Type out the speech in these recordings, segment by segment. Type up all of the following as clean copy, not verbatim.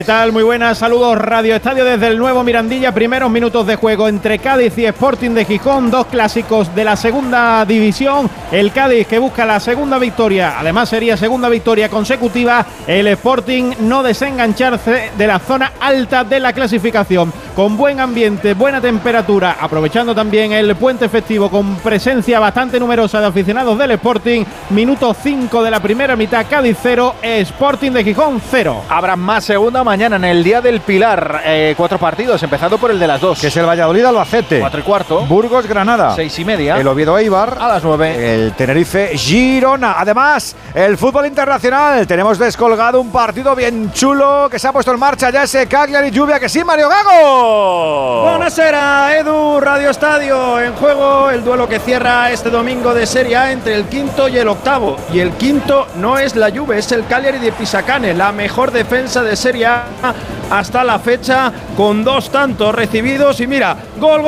¿Qué tal? Muy buenas, saludos Radio Estadio desde el nuevo Mirandilla, primeros minutos de juego entre Cádiz y Sporting de Gijón, dos clásicos de la segunda división, el Cádiz que busca la segunda victoria, además sería segunda victoria consecutiva, el Sporting no desengancharse de la zona alta de la clasificación, con buen ambiente, buena temperatura, aprovechando también el puente festivo con presencia bastante numerosa de aficionados del Sporting, minuto 5 de la primera mitad, Cádiz 0, Sporting de Gijón 0. Habrá más segunda mañana en el Día del Pilar, 4 partidos, empezando por el de las 2. Que es el Valladolid-Albacete. 4:15. Burgos-Granada. 6:30. El Oviedo-Eibar. A las 9. El Tenerife-Girona. Además, el fútbol internacional. Tenemos descolgado un partido bien chulo que se ha puesto en marcha ya ese Cagliari-Lluvia, que sí, Mario Gago. Buonasera, Edu, Radio Estadio. En juego el duelo que cierra este domingo de Serie A entre el quinto y el octavo. Y el quinto no es la Juve, es el Cagliari de Pisacane, la mejor defensa de Serie A hasta la fecha, con 2 tantos recibidos. Y mira, gol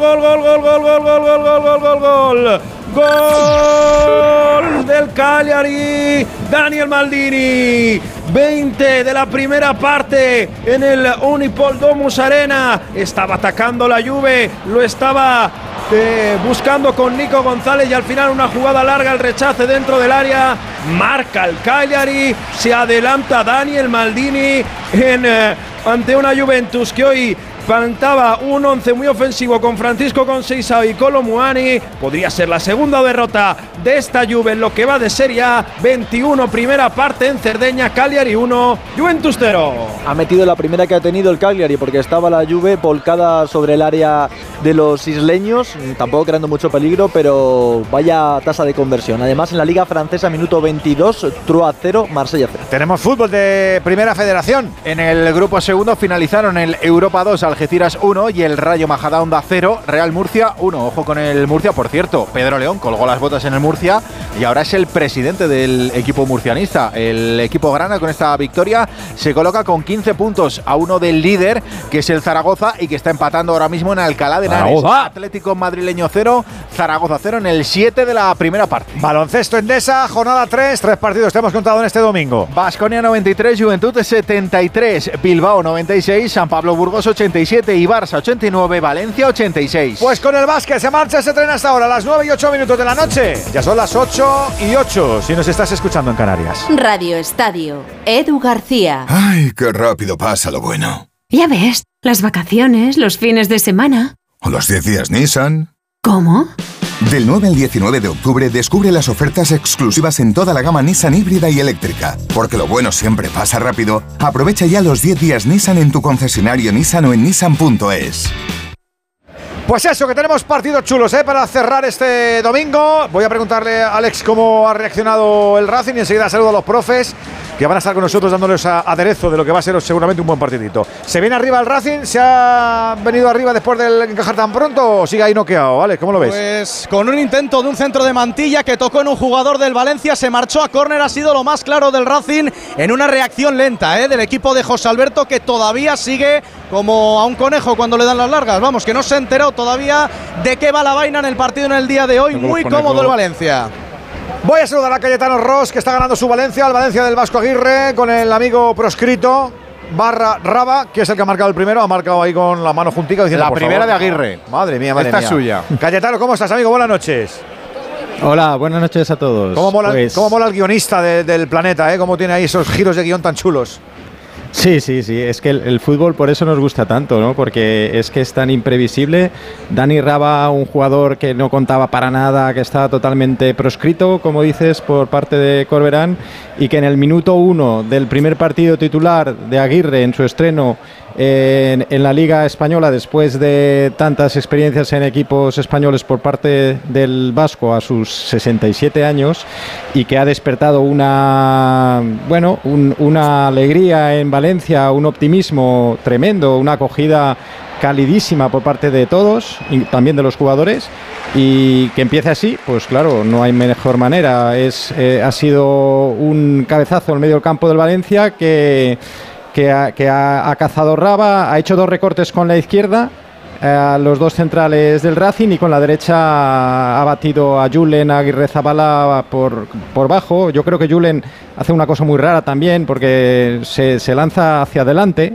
del Cagliari, Daniel Maldini. 20 de la primera parte en el Unipol Domus Arena. Estaba atacando la Juve, lo estaba buscando con Nico González, y al final una jugada larga, el rechace dentro del área, marca el Cagliari, se adelanta Daniel Maldini ante una Juventus que hoy plantaba un 11 muy ofensivo con Francisco Conceição y Kolo Muani. Podría ser la segunda derrota de esta Juve en lo que va de Serie A. 21 primera parte en Cerdeña, Cagliari 1, Juventus 0. Ha metido la primera que ha tenido el Cagliari, porque estaba la Juve volcada sobre el área de los isleños, tampoco creando mucho peligro, pero vaya tasa de conversión. Además, en la Liga Francesa, minuto 22, Troyes 0, Marsella 0. Tenemos fútbol de Primera Federación. En el grupo segundo finalizaron el Europa 2, Algeciras 1 y el Rayo Majadahonda 0, Real Murcia 1. Ojo con el Murcia, por cierto, Pedro León colgó las botas en el Murcia y ahora es el presidente del equipo murcianista. El equipo grana, con esta victoria, se coloca con 15 puntos a uno del líder, que es el Zaragoza, y que está empatando ahora mismo en Alcalá de Henares. Atlético Madrileño 0, Zaragoza 0 en el 7 de la primera parte. Baloncesto Endesa, jornada 3 partidos te hemos contado en este domingo. Baskonia 93, Juventud 73, Bilbao 96, San Pablo Burgos 87 y Barça 89, Valencia 86. Pues con el básquet se marcha ese tren hasta ahora, a las 9:08 de la noche. Ya son las 8:08 si nos estás escuchando en Canarias. Radio Estadio, Edu García. Ay, qué rápido pasa lo bueno. Ya ves, las vacaciones, los fines de semana. ¿O los 10 días Nissan? ¿Cómo? Del 9 al 19 de octubre descubre las ofertas exclusivas en toda la gama Nissan híbrida y eléctrica. Porque lo bueno siempre pasa rápido. Aprovecha ya los 10 días Nissan en tu concesionario Nissan o en nissan.es. Pues eso, que tenemos partidos chulos para cerrar este domingo. Voy a preguntarle a Alex cómo ha reaccionado el Racing y enseguida saludo a los profes que van a estar con nosotros dándoles aderezo de lo que va a ser seguramente un buen partidito. ¿Se viene arriba el Racing? ¿Se ha venido arriba después del encajar tan pronto o sigue ahí noqueado? Alex, ¿cómo lo ves? Pues con un intento de un centro de Mantilla que tocó en un jugador del Valencia, se marchó a córner, ha sido lo más claro del Racing en una reacción lenta del equipo de José Alberto, que todavía sigue como a un conejo cuando le dan las largas. Vamos, que no se ha enterado todavía de qué va la vaina en el partido en el día de hoy. Muy cómodo el Valencia. Voy a saludar a Cayetano Ross, que está ganando su Valencia, el Valencia del Vasco Aguirre, con el amigo proscrito Barra Raba, que es el que ha marcado el primero. Ha marcado ahí con la mano juntica diciendo, la por primera favor. de Aguirre. Madre mía, madre Esta mía. es suya. Cayetano, ¿cómo estás, amigo? Buenas noches. Hola, buenas noches a todos. ¿Cómo mola el guionista del Planeta, cómo tiene ahí esos giros de guión tan chulos? Sí, es que el fútbol por eso nos gusta tanto, ¿no? Porque es que es tan imprevisible. Dani Raba, un jugador que no contaba para nada, que estaba totalmente proscrito, como dices, por parte de Corberán, y que en el minuto 1 del primer partido titular de Aguirre en su estreno en la Liga Española, después de tantas experiencias en equipos españoles por parte del Vasco a sus 67 años, y que ha despertado una alegría en Valencia, un optimismo tremendo, una acogida calidísima por parte de todos y también de los jugadores, y que empiece así, pues claro, no hay mejor manera. Ha sido un cabezazo en medio del campo del Valencia que ha cazado Raba, ha hecho 2 recortes con la izquierda, a los dos centrales del Racing y con la derecha ha batido a Julen Aguirrezabala por bajo. Yo creo que Julen hace una cosa muy rara también porque se lanza hacia adelante